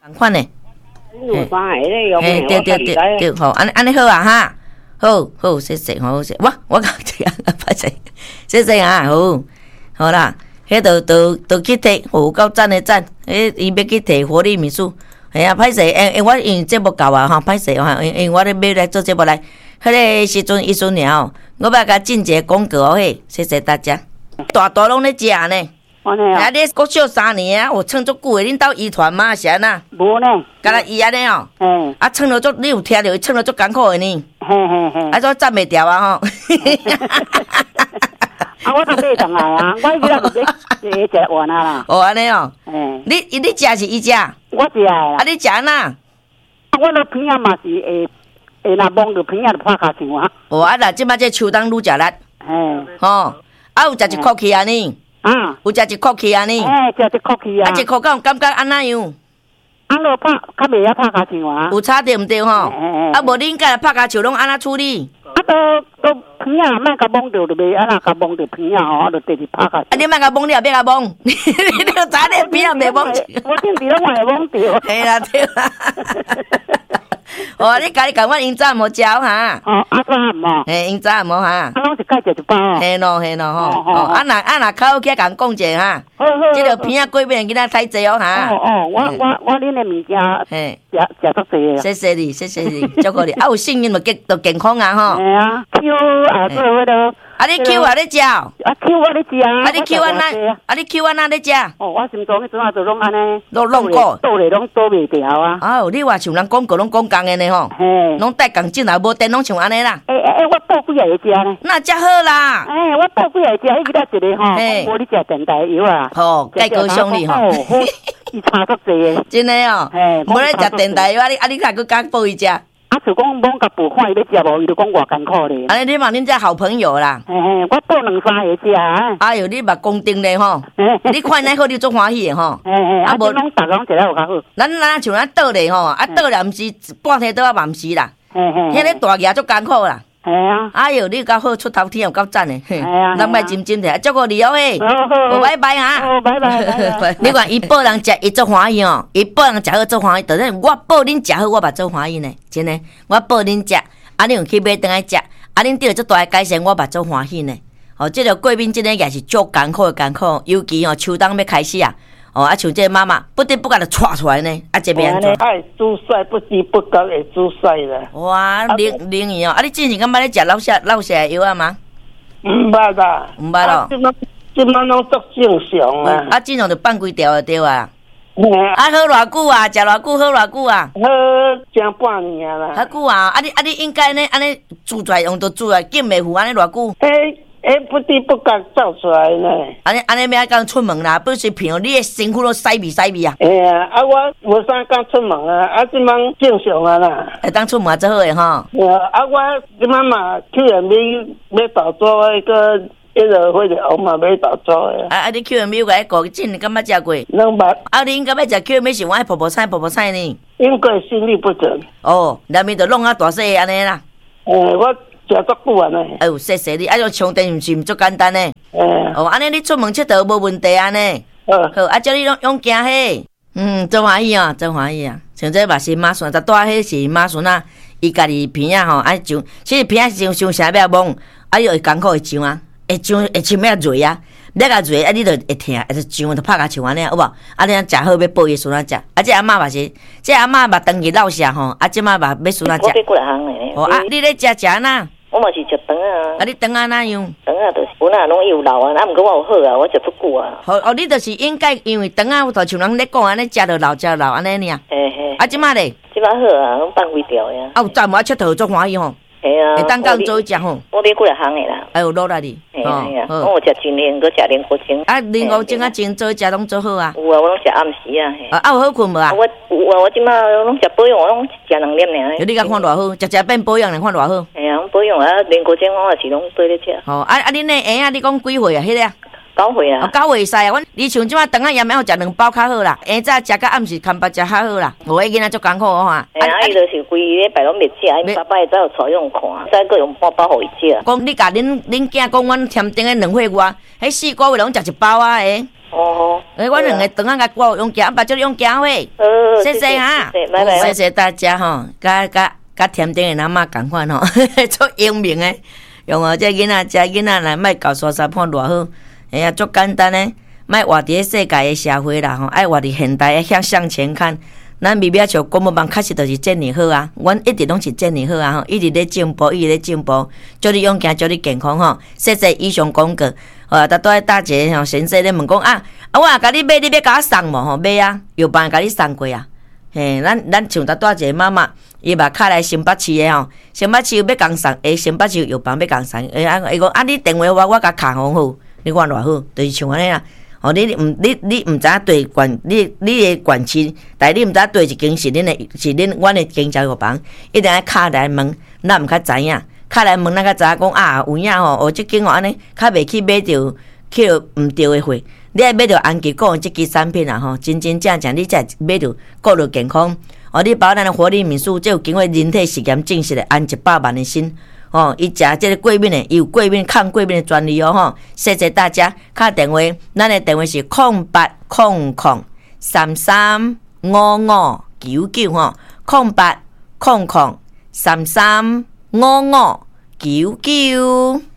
同款的。 有三个咧用嘿，对对对对，好，安尼好啊哈，好，谢谢，好谢，我讲这样，歹势，谢谢啊，好啦，迄都去摕，有够赞的赞，伊要去摕活力秘书，系啊，歹势，我因为节目够啊哈，歹势哈，因为我咧要来做节目来，迄个时阵伊孙了，我要甲进一个广告哦嘿，谢谢大家，大拢咧食呢。啊！你国小3年啊，我撑足久的，恁兜遗传吗？是安那？ 无呢， 敢若伊安尼哦。啊，撑了足，你有听着？撑了足艰苦的呢。啊，怎站袂掉啊？吼。 啊，我都买上来啊，我迄个就食完啊啦。 哦，安尼哦。你食是伊食？ 我食啊。 啊，你食安那？ 我那片仔嘛是会若摸着片仔就拍卡上啊。 哦，啊，即摆这秋冬愈食力。吼，啊，有食一箍去啊呢？有食一箍去啊呢？ 食一箍去啊。 啊，一箍敢有感觉安那样？ 啊，落拍较袂晓拍卡上啊。 有差对毋对吼？啊，无恁家拍卡球拢安那处理？ 啊，都片仔莫甲摸着就袂安那甲摸着片仔吼，啊，就直直拍卡。啊， 你莫甲摸，你也别甲摸，你就早点片仔袂摸。 我顶时拢会摸着。 嘿啦对啦。哦，你家己讲我因早无食哈？ 哦，啊早无？ 嘿，因早无哈？ 啊，拢是介食一包哦。 嘿咯吼。哦，啊若卡拉 OK 共讲者哈。好。即个片仔过面囡仔太济哦哈。 我恁的物件，嘿，食足济谢谢你，祝福你。啊，有幸运就健康啊吼。 嘿啊，Q 啊，做迄个。 啊，你 Q 啊，你食？啊 ，Q 我咧食啊。 啊，你 Q 安那？啊，你 Q 安那咧食？ 哦，我心脏迄阵啊，就拢安尼。 拢过。 倒咧拢倒袂掉啊。 哦，你话像人广告拢讲共的呢吼。嘿。拢带共进来，无电拢像安尼啦。 我倒几下食呢？ 那遮好啦。 我倒几下食，迄个一个吼，无你食电台药啊。 吼，介高兄弟吼。 伊差足济诶。 真诶哦。嘿。无咧食电台药，你还佫甲报伊食？ 啊，就讲罔甲报看伊要食无，伊就讲偌艰苦咧。 安尼你嘛恁遮好朋友啦。 我报2、3下食啊。 哎哟，你嘛公定咧吼。你看哪好，你足欢喜诶吼。 啊无拢逐拢食了有较好。 咱像咱倒咧吼，啊倒咧毋是半天倒啊嘛毋是啦。迄个大牙足艰苦啦。系啊！哎哟，你够好出头天又够赞诶！咱莫真摕，祝福你哦嘿！好，拜拜哈！ 好，拜拜。 你看伊报人食，伊足欢喜哦。伊报人食好足欢喜，但是我报恁食好，我嘛足欢喜呢。真诶，我报恁食，啊，你有去买顿来食，啊，恁得了足大诶改善，我嘛足欢喜呢。哦，即个过敏即个也是足艰苦，尤其哦秋冬要开始啊。哦，啊，像这妈妈不得不甲他带出来呢，啊，这边做。 爱煮菜，不知不觉会煮菜啦。 哇，灵验哦！啊，你之前敢捌咧食老舍的药啊吗？ 毋捌啦， 毋捌咯。 即摆拢足正常啊。 啊，正常就放几条就对啊。啊，好偌久啊？食偌久？好偌久啊？ 好，正半年啦。 好久啊！你应该呢，安尼煮出来用着煮来，紧袂糊安尼偌久？ 不知不觉走出来呢。 安尼要敢出门啦，不是骗你的身躯都塞味啊。 我无啥敢出门啊，啊，即摆正常啊啦。 会当出门最好诶吼。 我即摆嘛去人要投资迄个迄个红嘛要投资诶。 你去人要个顾诊，敢捌食过？ 拢捌。 你应该要食去人是我爱婆婆菜呢。 因过心律不整。 哦，内面就弄啊大细安尼啦。 我。食足久啊呢！ 哎呦，谢谢你！啊，种充电毋是毋足简单呢。哦，安尼你出门佚佗无问题安尼。好，啊，叫你用行嘿。真欢喜啊，真欢喜啊！像这嘛是马孙，十大迄是马孙啊，伊家己片仔吼，啊上，其实片仔上啥要摸，啊又会艰苦会上啊，会上会深要热啊，要甲热啊，你就会疼，会上就拍甲像安尼，有无？啊，你食好要报伊孙仔食，啊，这阿嬷嘛是，这阿嬷嘛长期老舍吼，啊，即摆嘛要孙仔食。 我过来行诶。 哦，啊，你咧食哪？ 我嘛是食肠啊。 啊，你肠啊哪样？ 肠啊，就是本来拢有老啊，啊，毋过我有好啊，我食足久啊。 哦，你就是应该因为肠啊，就像人咧讲安尼，食着老安尼尔。 嘿。 啊，即摆咧？ 即摆好啊，拢放几条呀。 啊，有赞无啊？佚佗足欢喜吼。 系啊。 会当到做食吼。 我咧过来行诶啦。 哎呦，落来哩。 哦。我有食金莲，搁食莲菇精。 啊，莲菇精啊，精做食拢做好啊。 有啊，我拢食暗时啊。 啊，有好困无啊？ 我即摆拢食保养，我拢食2粒尔。 你甲看偌好，食变保养咧，看偌好。 系啊，保养啊，莲菇精我也是拢对咧食。 哦，恁那婴仔你讲几岁啊？迄个啊 ？9岁啊。 9岁使啊，你像即摆肠仔盐要食2包较好啦，下早食到暗时看饱食较好啦。无迄囡仔足艰苦哦哈。 伊就是规礼拜拢袂食，伊爸爸会走带用看，再搁用半包互伊食。 讲你甲恁囝讲，阮添订的2岁外，迄4个月拢食1包啊诶。 哦， 我两个等下甲我用行，把就用行喂。谢谢哈， 拜拜， 谢谢大家吼，甲甜点的阿嬷共款吼，做英明的，用这囡仔来莫搞沙沙判偌好，哎呀，足简单的，莫活伫世界的社会啦吼，爱活伫现代的向前看。咱微微像公务员，确实就是遮尔好啊！阮一直拢是遮尔好啊！吼，一直咧进步，一直咧进步。祝你勇敢，祝你健康吼！谢谢以上广告。大多大姐吼，先生咧问讲啊，我甲你买，你要甲我送无吼？买啊，有办甲你送过啊？嘿，咱像大姐妈妈，伊嘛卡来新北市的吼，新北市要共送，新北市有办要共送，伊讲啊，你电话我甲卡好好，你看偌好，就是像安尼啦。哦，你毋知对管你的管区，但你毋知对一间是阮的经销药房，一定要敲来问，咱毋较知影，敲来问咱较知影讲啊，有影吼，即间哦安尼，较袂去买着去毋对的货，你爱买着安吉讲即支产品啊吼，真正你才买着顾着健康。哦，你包咱的活力民宿，即有经过人体实验证实的安100万的心。哦，伊食即个过敏的，伊有过敏抗过敏的专利哦吼！谢谢大家，敲电话，咱的电话是0800335599吼，0800335599。